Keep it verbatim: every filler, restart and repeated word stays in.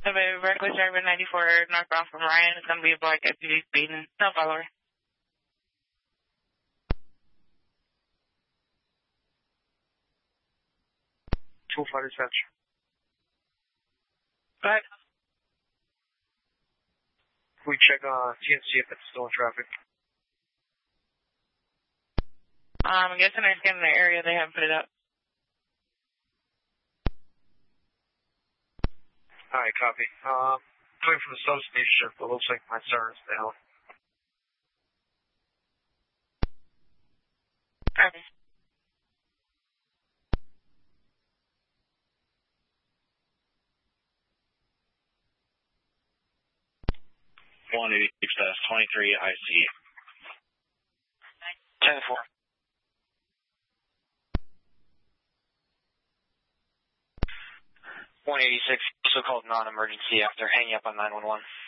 The reckless driver ninety-four northbound from Ryan is going to be a black S U V speeding. No follower. two five dispatch. Go ahead. Can we check uh, T N C if it's still in traffic? Um, I'm guessing they're scanning the area. They haven't put it up. Alright, copy. Um, coming from the substation, but looks like my siren's down. Okay. one eighty-six twenty-three I C. ten four. one eighty-six, also called non-emergency after hanging up on nine one one.